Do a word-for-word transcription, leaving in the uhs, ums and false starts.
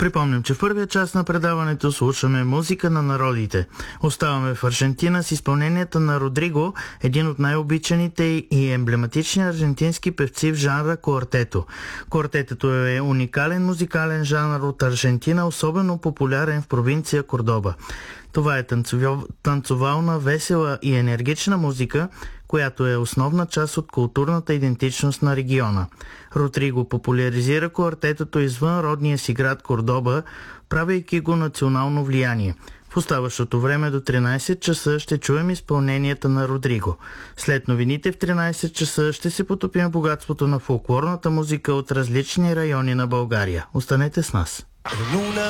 Припомням, че в първия част на предаването слушаме музика на народите. Оставаме в Аржентина с изпълненията на Родриго, един от най-обичаните и емблематични аржентински певци в жанра куартето. Куартетото е уникален музикален жанр от Аржентина, особено популярен в провинция Кордоба. Това е танцовална, весела и енергична музика, която е основна част от културната идентичност на региона. Родриго популяризира куартетото извън родния си град Кордоба, правейки го национално влияние. В оставащото време до тринайсет часа ще чуем изпълненията на Родриго. След новините в тринайсет часа ще се потопим в богатството на фолклорната музика от различни райони на България. Останете с нас!